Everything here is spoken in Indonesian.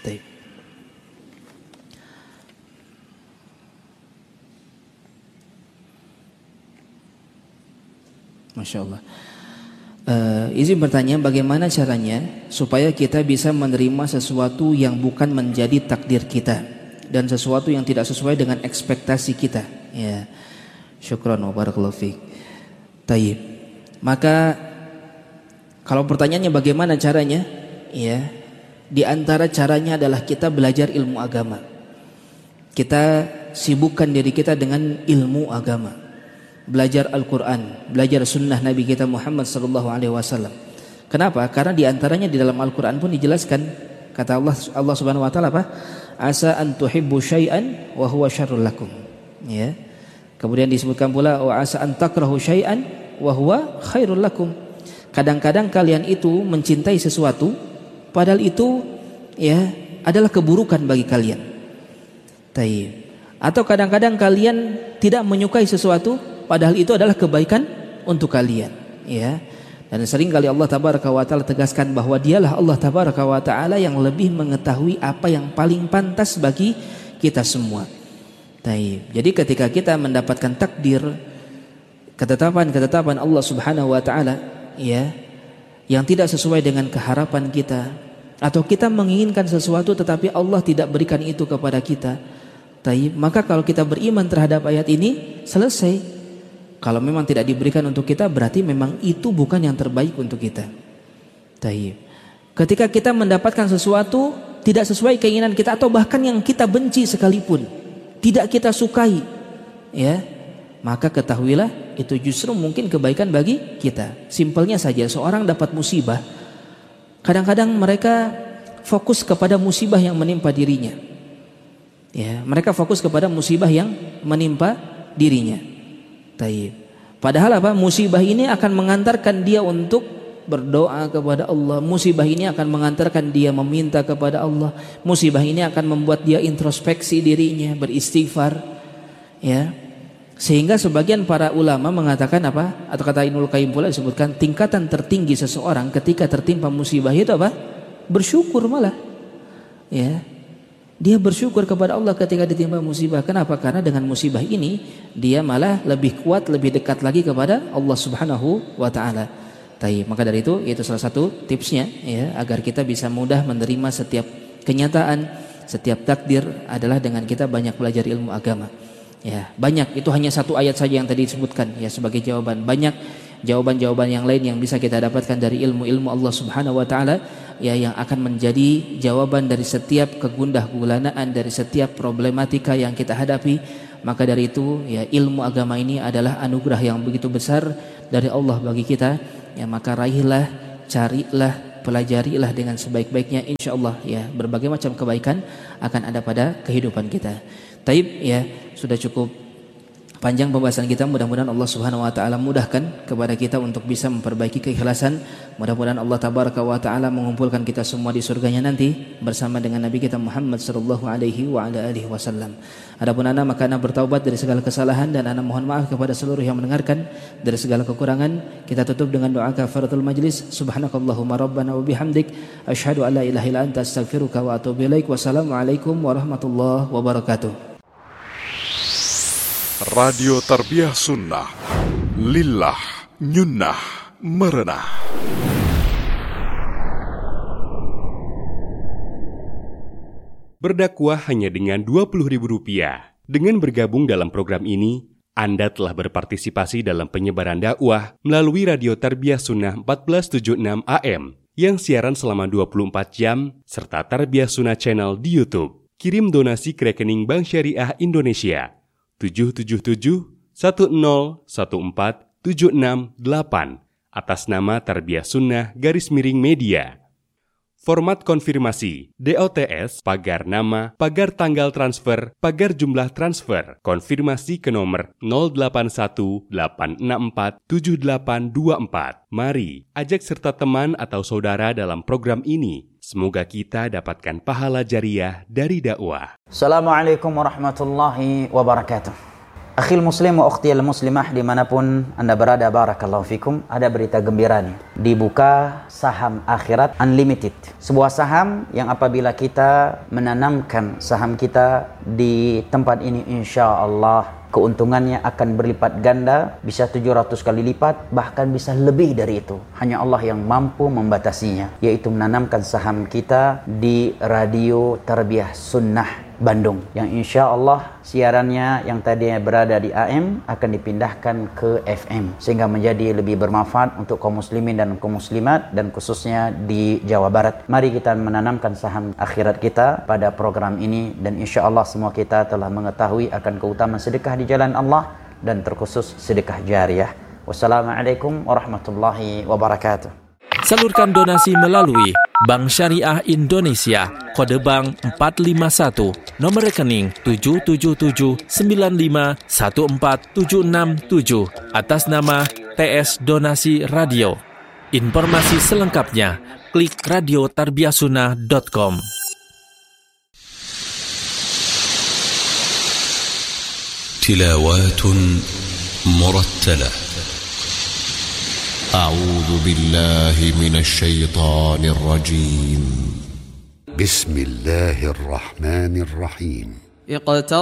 Baik. Masya Allah. Izin bertanya, bagaimana caranya supaya kita bisa menerima sesuatu yang bukan menjadi takdir kita dan sesuatu yang tidak sesuai dengan ekspektasi kita? Ya, syukran wa barakallahu fiik. Tayyib. Maka kalau pertanyaannya bagaimana caranya? Ya, di antara caranya adalah kita belajar ilmu agama. Kita sibukkan diri kita dengan ilmu agama. Belajar Al-Quran, belajar sunnah Nabi kita Muhammad SAW. Kenapa? Karena diantaranya di dalam Al-Quran pun dijelaskan, kata Allah Subhanahu Wa Taala apa? Asa an tuhibbu syai'an wa huwa syarrul lakum. Ya. Kemudian disebutkan pula wa asa an takrahu syai'an wa huwa khairul lakum. Kadang-kadang kalian itu mencintai sesuatu, padahal itu ya adalah keburukan bagi kalian. Tayyib. Atau kadang-kadang kalian tidak menyukai sesuatu, padahal itu adalah kebaikan untuk kalian, ya. Dan sering kali Allah Tabaraka wa Ta'ala tegaskan bahwa dialah Allah Tabaraka wa Ta'ala yang lebih mengetahui apa yang paling pantas bagi kita semua. Taib. Jadi ketika kita mendapatkan takdir, ketetapan Allah Subhanahu wa Ta'ala, ya, yang tidak sesuai dengan keharapan kita, atau kita menginginkan sesuatu tetapi Allah tidak berikan itu kepada kita, taib, maka kalau kita beriman terhadap ayat ini, selesai. Kalau memang tidak diberikan untuk kita, berarti memang itu bukan yang terbaik untuk kita. Taib. Ketika kita mendapatkan sesuatu tidak sesuai keinginan kita, atau bahkan yang kita benci sekalipun, tidak kita sukai, ya, maka ketahuilah itu justru mungkin kebaikan bagi kita. Simpelnya saja, seorang dapat musibah, kadang-kadang mereka fokus kepada musibah yang menimpa dirinya. Ya, mereka fokus kepada musibah yang menimpa dirinya. Taib. Padahal apa? Musibah ini akan mengantarkan dia untuk berdoa kepada Allah. Musibah ini akan mengantarkan dia meminta kepada Allah. Musibah ini akan membuat dia introspeksi dirinya, beristighfar, ya. Sehingga sebagian para ulama mengatakan apa? Atau kata Ibnul Qayyim pula disebutkan, tingkatan tertinggi seseorang ketika tertimpa musibah itu apa? Bersyukur malah. Ya. Dia bersyukur kepada Allah ketika ditimpa musibah. Kenapa? Karena dengan musibah ini dia malah lebih kuat, lebih dekat lagi kepada Allah Subhanahu wa Ta'ala. Maka dari itu salah satu tipsnya, ya, agar kita bisa mudah menerima setiap kenyataan, setiap takdir adalah dengan kita banyak belajar ilmu agama. Ya, banyak, itu hanya satu ayat saja yang tadi disebutkan, ya, sebagai jawaban. Banyak jawaban-jawaban yang lain yang bisa kita dapatkan dari ilmu-ilmu Allah Subhanahu wa Ta'ala, ya, yang akan menjadi jawaban dari setiap kegundah-gulanaan, dari setiap problematika yang kita hadapi. Maka dari itu, ya, ilmu agama ini adalah anugerah yang begitu besar dari Allah bagi kita. Ya, maka raihlah, carilah, pelajarilah dengan sebaik-baiknya, insyaallah, ya, berbagai macam kebaikan akan ada pada kehidupan kita. Taib, ya, sudah cukup panjang pembahasan kita. Mudah-mudahan Allah Subhanahu wa Ta'ala mudahkan kepada kita untuk bisa memperbaiki keikhlasan. Mudah-mudahan Allah Tabaraka wa Ta'ala mengumpulkan kita semua di surganya nanti bersama dengan Nabi kita Muhammad sallallahu alaihi wa ala alihi wasallam. Adapun ana, maka ana bertaubat dari segala kesalahan dan ana mohon maaf kepada seluruh yang mendengarkan dari segala kekurangan. Kita tutup dengan doa kafaratul majlis. Subhanakallahumma rabbana wa bihamdik asyhadu an la ilaha illa anta astaghfiruka wa atubu ilaik. Wassalamualaikum warahmatullahi wabarakatuh. Radio Tarbiyah Sunnah, Lillah, Nyunnah, Merenah. Berdakwah hanya dengan Rp20.000. Dengan bergabung dalam program ini, Anda telah berpartisipasi dalam penyebaran dakwah melalui Radio Tarbiyah Sunnah 1476 AM yang siaran selama 24 jam, serta Tarbiyah Sunnah Channel di YouTube. Kirim donasi ke rekening Bank Syariah Indonesia 777-1014-768 atas nama Tarbiyah Sunnah _Media. Format konfirmasi DOTS, pagar nama, pagar tanggal transfer, pagar jumlah transfer. Konfirmasi ke nomor 0818647824. Mari ajak serta teman atau saudara dalam program ini. Semoga kita dapatkan pahala jariah dari dakwah. Assalamualaikum warahmatullahi wabarakatuh. Akhil muslim wa ukhtiyal muslimah dimanapun Anda berada, barakallahu fikum. Ada berita gembira nih. Dibuka saham akhirat unlimited. Sebuah saham yang apabila kita menanamkan saham kita di tempat ini, insya Allah keuntungannya akan berlipat ganda, bisa 700 kali lipat, bahkan bisa lebih dari itu. Hanya Allah yang mampu membatasinya, yaitu menanamkan saham kita di Radio Tarbiyah Sunnah Bandung, yang insya Allah siarannya yang tadinya berada di AM akan dipindahkan ke FM, sehingga menjadi lebih bermanfaat untuk kaum muslimin dan kaum muslimat, dan khususnya di Jawa Barat. Mari kita menanamkan saham akhirat kita pada program ini, dan insya Allah semua kita telah mengetahui akan keutamaan sedekah di jalan Allah, dan terkhusus sedekah jariyah. Wassalamualaikum warahmatullahi wabarakatuh. Salurkan donasi melalui Bank Syariah Indonesia, kode bank 451, nomor rekening 777951476 atas nama TS Donasi Radio. Informasi selengkapnya klik radiotarbiyahsunnah.com. Tilawatun murattalah. أعوذ بالله من الشيطان الرجيم. بسم الله الرحمن الرحيم.